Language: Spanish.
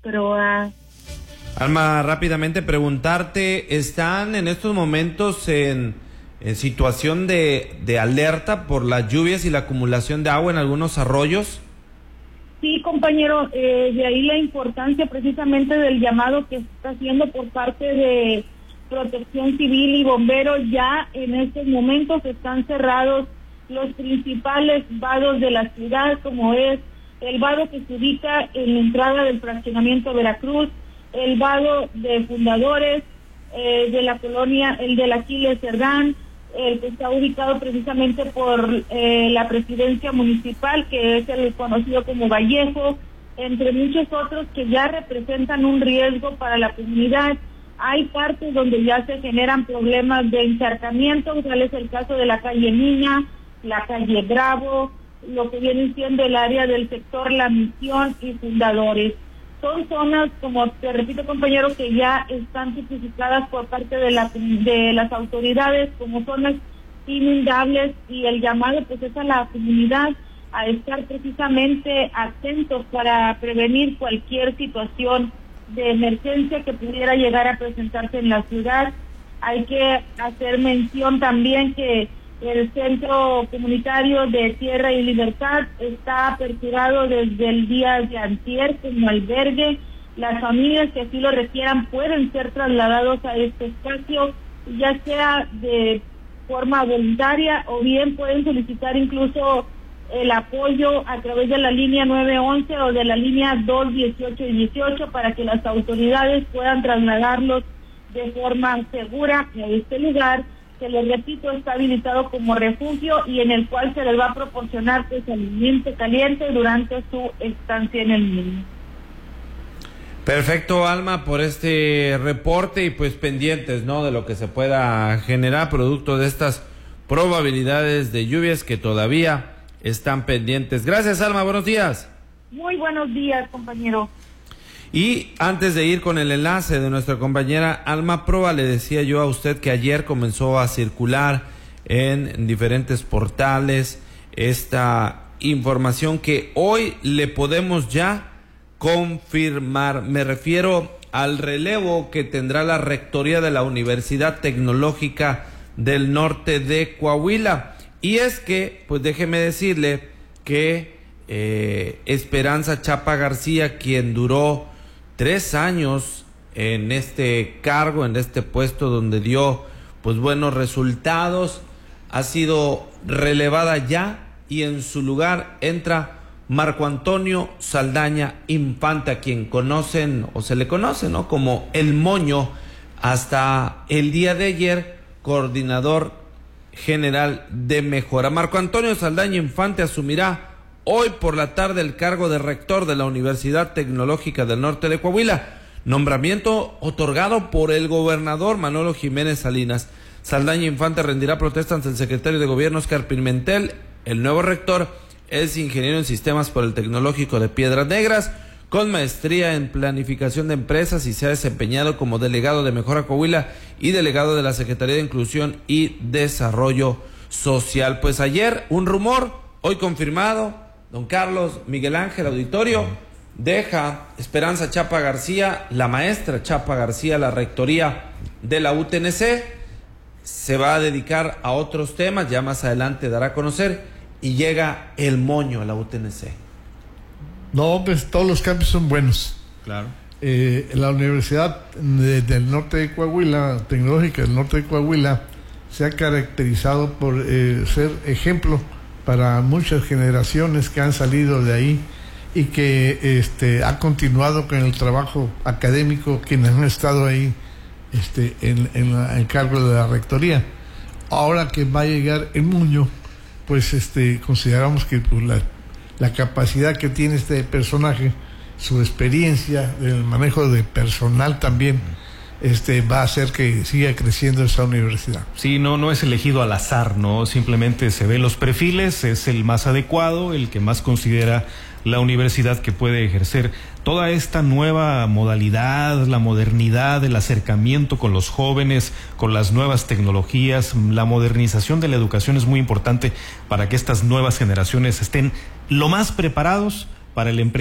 pero... Alma, rápidamente preguntarte, ¿están en estos momentos en situación de alerta por las lluvias y la acumulación de agua en algunos arroyos? Sí, compañero, de ahí la importancia precisamente del llamado que se está haciendo por parte de Protección Civil y Bomberos. Ya en estos momentos están cerrados los principales vados de la ciudad, como es el vado que se ubica en la entrada del fraccionamiento Veracruz, el vado de Fundadores, de la colonia, el del Aquiles Cerdán, el que está ubicado precisamente por la presidencia municipal, que es el conocido como Vallejo, entre muchos otros que ya representan un riesgo para la comunidad. Hay partes donde ya se generan problemas de encharcamiento, tal es el caso de la calle Niña, la calle Bravo, lo que viene siendo el área del sector La Misión y Fundadores. Son zonas, como te repito, compañero, que ya están tipificadas por parte de las autoridades como zonas inundables, y el llamado pues es a la comunidad a estar precisamente atentos para prevenir cualquier situación de emergencia que pudiera llegar a presentarse en la ciudad. Hay que hacer mención también que el Centro Comunitario de Tierra y Libertad está aperturado desde el día de antier como albergue. Las familias que así lo requieran pueden ser trasladados a este espacio, ya sea de forma voluntaria o bien pueden solicitar incluso el apoyo a través de la línea 911 o de la línea 218 y 18 para que las autoridades puedan trasladarlos de forma segura a este lugar, que les repito está habilitado como refugio y en el cual se les va a proporcionar pues alimento caliente durante su estancia en el mismo. Perfecto, Alma, por este reporte y pues pendientes, ¿no?, de lo que se pueda generar producto de estas probabilidades de lluvias que todavía están pendientes. Gracias, Alma, buenos días. Muy buenos días, compañero. Y antes de ir con el enlace de nuestra compañera Alma Proa, le decía yo a usted que ayer comenzó a circular en diferentes portales esta información que hoy le podemos ya confirmar. Me refiero al relevo que tendrá la rectoría de la Universidad Tecnológica del Norte de Coahuila. Y es que, pues déjeme decirle que Esperanza Chapa García, quien duró 3 años en este cargo, en este puesto donde dio pues buenos resultados, ha sido relevada ya y en su lugar entra Marco Antonio Saldaña Infante, a quien conocen o se le conoce, ¿no?, como el Moño, hasta el día de ayer coordinador general de Mejora. Marco Antonio Saldaña Infante asumirá hoy por la tarde el cargo de rector de la Universidad Tecnológica del Norte de Coahuila, nombramiento otorgado por el gobernador Manolo Jiménez Salinas. Saldaña Infante rendirá protesta ante el secretario de Gobierno Oscar Pimentel. El nuevo rector es ingeniero en sistemas por el Tecnológico de Piedras Negras, con maestría en planificación de empresas, y se ha desempeñado como delegado de Mejora Coahuila y delegado de la Secretaría de Inclusión y Desarrollo Social. Pues ayer un rumor, hoy confirmado. Don Carlos, Miguel Ángel, auditorio, deja Esperanza Chapa García, la maestra Chapa García, la rectoría de la UTNC, se va a dedicar a otros temas, ya más adelante dará a conocer, y llega el Moño a la UTNC. No, pues todos los cambios son buenos. Claro. La Universidad del Norte de Coahuila, Tecnológica del Norte de Coahuila, se ha caracterizado por ser ejemplo para muchas generaciones que han salido de ahí y que ha continuado con el trabajo académico quienes han estado ahí en el cargo de la rectoría. Ahora que va a llegar el Muño, pues consideramos que pues, la capacidad que tiene este personaje, su experiencia del manejo de personal también, va a hacer que siga creciendo esa universidad. Sí, no es elegido al azar, ¿no? Simplemente se ven los perfiles, es el más adecuado, el que más considera la universidad que puede ejercer toda esta nueva modalidad, la modernidad, el acercamiento con los jóvenes, con las nuevas tecnologías. La modernización de la educación es muy importante para que estas nuevas generaciones estén lo más preparados para el emprendimiento